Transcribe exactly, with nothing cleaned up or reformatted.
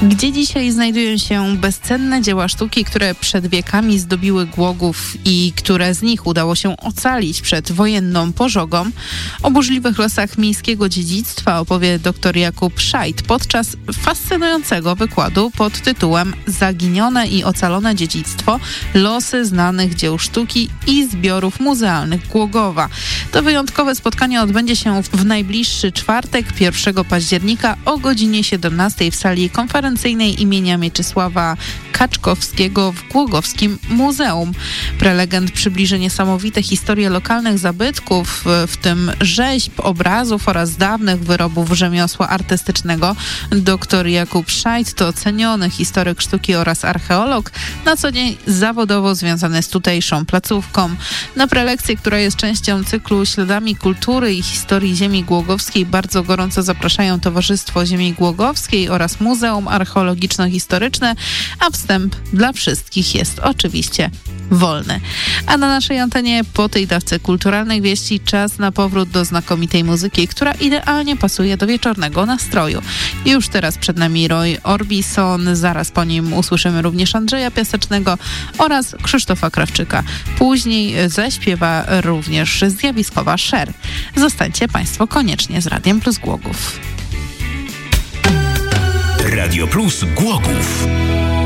Gdzie dzisiaj znajdują się bezcenne dzieła sztuki, które przed wiekami zdobiły Głogów i które z nich udało się ocalić przed wojenną pożogą? O burzliwych losach miejskiego dziedzictwa opowie dr Jakub Szajd podczas fascynującego wykładu pod tytułem Zaginione i ocalone dziedzictwo – losy znanych dzieł sztuki i zbiorów muzealnych Głogowa. To wyjątkowe spotkanie odbędzie się w najbliższy czwartek, pierwszego października o godzinie siedemnastej w sali konferencyjnej imienia Mieczysława Kaczkowskiego w Głogowskim Muzeum. Prelegent przybliży niesamowite historie lokalnych zabytków, w tym rzeźb, obrazów oraz dawnych wyrobów rzemiosła artystycznego. Dr Jakub Szajd to ceniony historyk sztuki oraz archeolog, na co dzień zawodowo związany z tutejszą placówką. Na prelekcję, która jest częścią cyklu Śladami Kultury i Historii Ziemi Głogowskiej, bardzo gorąco zapraszają Towarzystwo Ziemi Głogowskiej oraz Muzeum Archeologiczno-Historyczne, a wstęp dla wszystkich jest oczywiście wolny. A na naszej antenie po tej dawce kulturalnej wieści czas na powrót do znakomitej muzyki, która idealnie pasuje do wieczornego nastroju. Już teraz przed nami Roy Orbison, zaraz po nim usłyszymy również Andrzeja Piasecznego oraz Krzysztofa Krawczyka. Później zaśpiewa również zjawiskowa Cher. Zostańcie Państwo koniecznie z Radiem Plus Głogów. Radio Plus Głogów.